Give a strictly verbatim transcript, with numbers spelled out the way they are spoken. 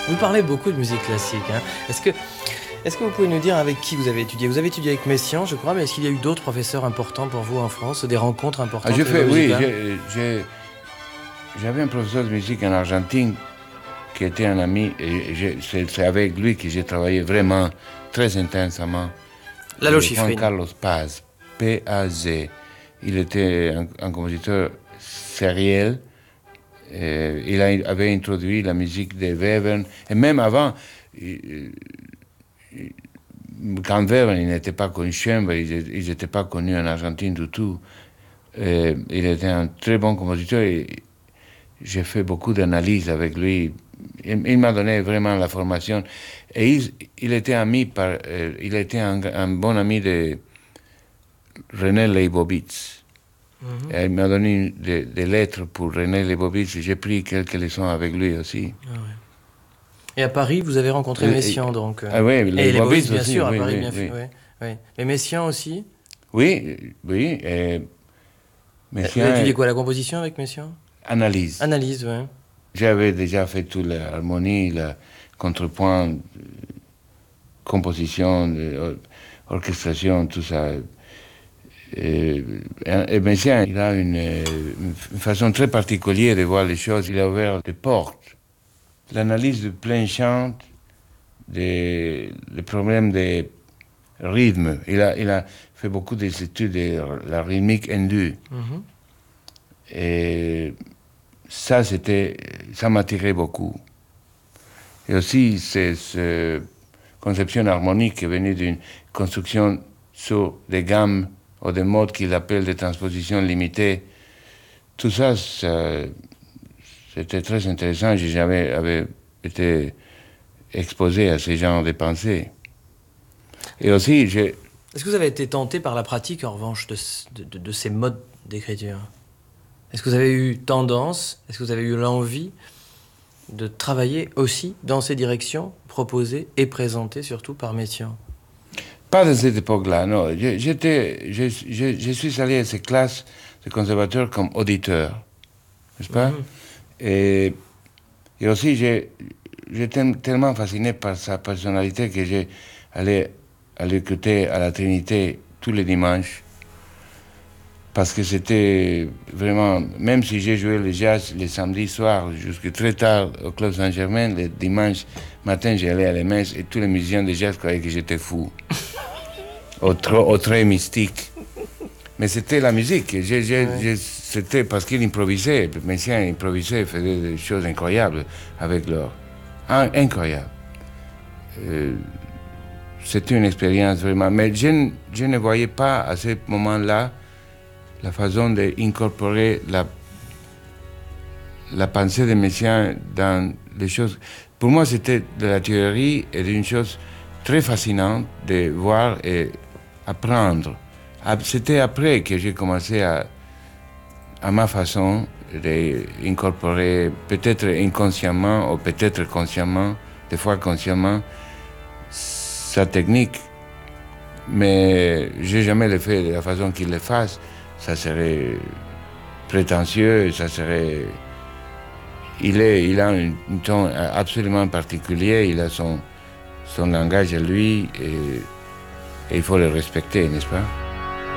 Vous parlez beaucoup de musique classique. Hein. Est-ce que, est-ce que vous pouvez nous dire avec qui vous avez étudié? Vous avez étudié avec Messiaen, je crois, mais est-ce qu'il y a eu d'autres professeurs importants pour vous en France, des rencontres importantes? Ah, j'ai fait, oui, j'ai, j'ai, j'avais un professeur de musique en Argentine qui était un ami, et j'ai, c'est, c'est avec lui que j'ai travaillé vraiment très intensément. Lalo Schifrin. Juan Carlos Paz, P A Z. Il était un, un compositeur sérieux. Euh, il a, avait introduit la musique de Webern, et même avant, il, il, quand Webern il n'était pas connu, Schoenberg, ils n'étaient pas connus en Argentine du tout. Euh, il était un très bon compositeur et j'ai fait beaucoup d'analyses avec lui. Il, il m'a donné vraiment la formation. Et il, il était ami par, euh, il était un, un bon ami de René Leibovitz. Mm-hmm. Et il m'a donné des, des lettres pour René Leibovitz et j'ai pris quelques leçons avec lui aussi. Ah ouais. Et à Paris, vous avez rencontré Messiaen, donc. Ah oui, Leibovitz, bien aussi, sûr, oui, à Paris, oui, bien oui. sûr. Oui, oui. Et Messiaen aussi? Oui, oui. Et Messiaen, vous avez étudié quoi, la composition avec Messiaen? Analyse. Analyse, oui. J'avais déjà fait toute l'harmonie, le contrepoint, composition, orchestration, tout ça. Et, et Messiaen, il a une, une façon très particulière de voir les choses. Il a ouvert des portes. L'analyse de plein chant, des, les problèmes de rythme. Il a, il a fait beaucoup d'études de la rythmique indue. Mm-hmm. Et ça, c'était, ça m'attirait beaucoup. Et aussi, cette conception harmonique qui est venue d'une construction sur des gammes ou des modes qu'il appelle des transpositions limitées. Tout ça, ça c'était très intéressant. J'ai jamais avait été exposé à ce genre de pensées. Et aussi, j'ai... Est-ce que vous avez été tenté par la pratique, en revanche, de, de, de ces modes d'écriture? Est-ce que vous avez eu tendance, est-ce que vous avez eu l'envie de travailler aussi dans ces directions proposées et présentées surtout par Messiaen? Pas dans cette époque-là, non. J'étais, je, je, je suis allé à ces classes de conservateur comme auditeur, n'est-ce pas? Mm-hmm. Et, et aussi, j'étais tellement fasciné par sa personnalité que j'ai allé à l'écouter à la Trinité tous les dimanches. Parce que c'était vraiment, même si j'ai joué le jazz les samedis soirs jusqu'à très tard au Club Saint-Germain, le dimanche matin, j'allais à la messe et tous les musiciens de jazz croyaient que j'étais fou. au, trop, au très mystique. Mais c'était la musique. J'ai, j'ai, ouais. j'ai, c'était parce qu'il improvisait. Messiaen improvisait, faisait des choses incroyables avec l'or. Incroyable. Euh, c'était une expérience vraiment. Mais je, je ne voyais pas à ce moment-là la façon d'incorporer la, la pensée de Messiaen dans les choses. Pour moi, c'était de la théorie et d'une chose très fascinante de voir et apprendre. C'était après que j'ai commencé à, à ma façon, d'incorporer, peut-être inconsciemment ou peut-être consciemment, des fois consciemment, sa technique. Mais je n'ai jamais le fait de la façon qu'il le fasse. Ça serait prétentieux, ça serait... Il, est, il a un, un ton absolument particulier, il a son, son langage à lui et, et il faut le respecter, n'est-ce pas?